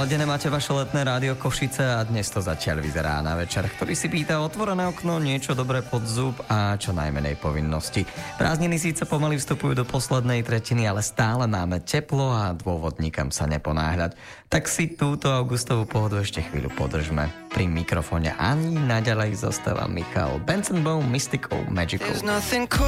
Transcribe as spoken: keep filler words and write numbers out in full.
Naladené máte vaše letné rádio Košice a dnes to zatiaľ vyzerá na večer, ktorý si pýta otvorené okno, niečo dobré pod zub a čo najmenej povinnosti. Prázdniny síce pomaly vstupujú do poslednej tretiny, ale stále máme teplo a dôvod nikam sa neponáhľať. Tak si túto augustovú pohodu ešte chvíľu podržme. Pri mikrofóne ani naďalej zostáva Michal Benson Boom, Mystical, Magical.